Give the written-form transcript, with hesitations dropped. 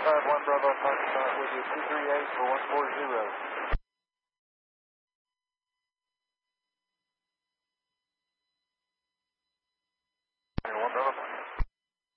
551 Bravo, Foxtrot with you, 238 for 140.